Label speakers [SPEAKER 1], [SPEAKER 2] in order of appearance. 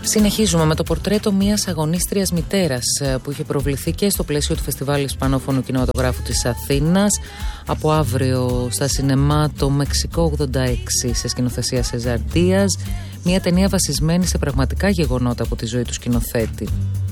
[SPEAKER 1] Συνεχίζουμε με το πορτρέτο μιας αγωνίστριας μητέρας που είχε προβληθεί και στο πλαίσιο του Φεστιβάλ Ισπανόφωνου Κινηματογράφου της Αθήνας. Από αύριο στα σινεμά το Μεξικό 86 σε σκηνοθεσία Σεζαρ Δίας. Μια ταινία βασισμένη σε πραγματικά γεγονότα από τη ζωή του σκηνοθέτη.